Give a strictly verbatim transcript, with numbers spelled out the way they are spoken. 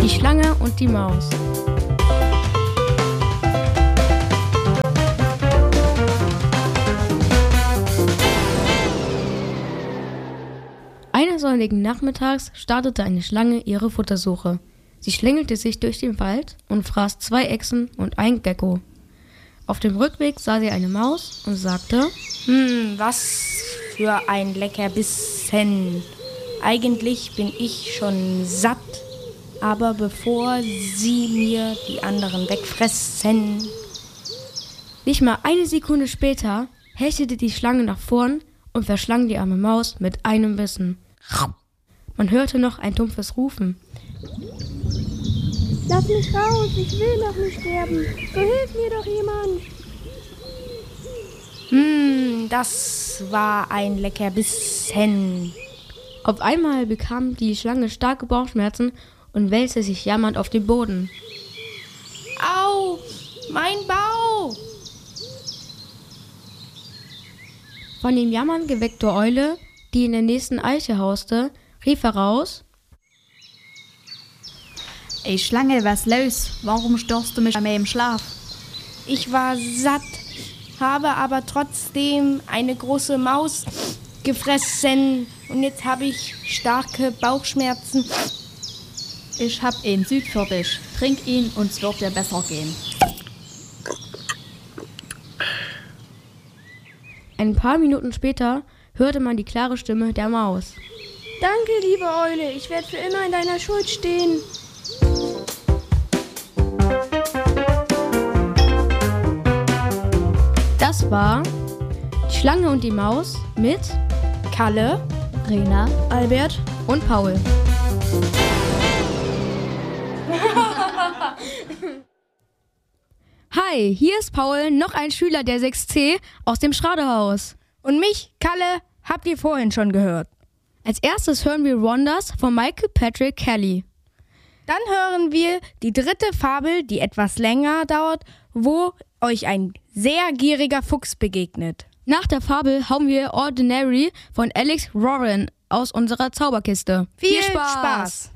Die Schlange und die Maus. Eines sonnigen Nachmittags startete eine Schlange ihre Futtersuche. Sie schlängelte sich durch den Wald und fraß zwei Echsen und ein Gecko. Auf dem Rückweg sah sie eine Maus und sagte: Hm, was für ein Leckerbissen. Eigentlich bin ich schon satt, aber bevor sie mir die anderen wegfressen. Nicht mal eine Sekunde später hechtete die Schlange nach vorn und verschlang die arme Maus mit einem Bissen. Man hörte noch ein dumpfes Rufen. Lass mich raus, ich will noch nicht sterben. So hilf mir doch jemand. Hm, das war ein Leckerbissen. Auf einmal bekam die Schlange starke Bauchschmerzen und wälzte sich jammernd auf den Boden. Au, mein Bauch! Von dem Jammern geweckte Eule, die in der nächsten Eiche hauste, rief heraus: Ey Schlange, was los? Warum störst du mich bei mir im Schlaf? Ich war satt, habe aber trotzdem eine große Maus gefressen und jetzt habe ich starke Bauchschmerzen. Ich hab einen Süd für dich. Trink ihn und es wird dir besser gehen. Ein paar Minuten später hörte man die klare Stimme der Maus. Danke, liebe Eule, ich werde für immer in deiner Schuld stehen. Das war Die Schlange und die Maus mit Kalle, Rena, Albert und Paul. Hi, hier ist Paul, noch ein Schüler der sechs C aus dem Schradehaus. und mich, Kalle, habt ihr vorhin schon gehört. Als erstes hören wir Wonders von Michael Patrick Kelly. Dann hören wir die dritte Fabel, die etwas länger dauert, wo euch ein sehr gieriger Fuchs begegnet. Nach der Fabel hauen wir Ordinary von Alex Warren aus unserer Zauberkiste. Viel Spaß!